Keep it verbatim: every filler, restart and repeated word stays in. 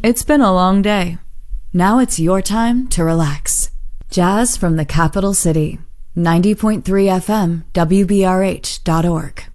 It's been a long day. Now it's your time to relax. Jazz from the capital city. ninety point three F M, W B R H dot org.